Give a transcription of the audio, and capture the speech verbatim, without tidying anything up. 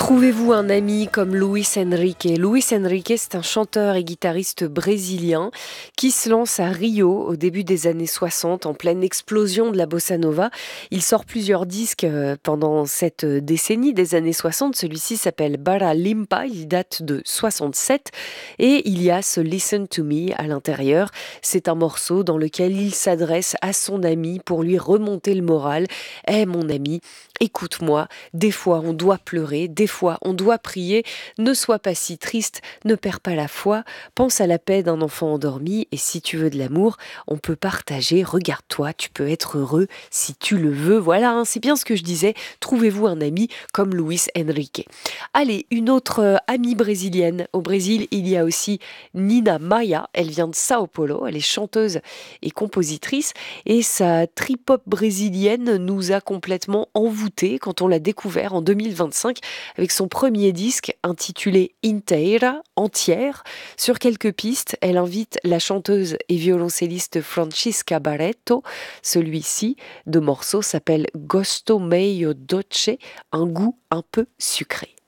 Trouvez-vous un ami comme Luis Henrique. Luis Henrique, c'est un chanteur et guitariste brésilien qui se lance à Rio au début des années soixante, en pleine explosion de la bossa nova. Il sort plusieurs disques euh, pendant cette décennie des années soixante. Celui-ci s'appelle Bara Limpa, il date de soixante-sept et il y a ce Listen to Me à l'intérieur. C'est un morceau dans lequel il s'adresse à son ami pour lui remonter le moral. Eh mon ami, écoute-moi, des fois on doit pleurer, des fois on doit prier, ne sois pas si triste, ne perds pas la foi, pense à la paix d'un enfant endormi et si tu veux de l'amour, on peut partager, regarde-toi, tu peux être heureux si tu le veux. Voilà, hein, c'est bien ce que je disais, trouvez-vous un ami comme Luis Henrique. Allez, une autre euh, amie brésilienne. Au Brésil, il y a aussi Nina Maia, elle vient de Sao Paulo, elle est chanteuse et compositrice et sa trip-hop brésilienne nous a complètement envoûtés quand on l'a découvert en deux mille vingt-cinq avec son premier disque intitulé Inteira, entière. Sur quelques pistes, elle invite la chanteuse et violoncelliste Francisca Barreto. Celui-ci de morceau s'appelle Gosto Meio Doce, un goût un peu sucré.